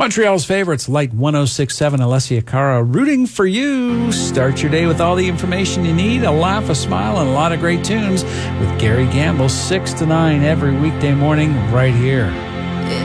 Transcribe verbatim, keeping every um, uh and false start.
Montreal's favorites, Light one oh six point seven, Alessia Cara, rooting for you. Start your day with all the information you need, a laugh, a smile, and a lot of great tunes with Gary Gamble, six to nine every weekday morning right here.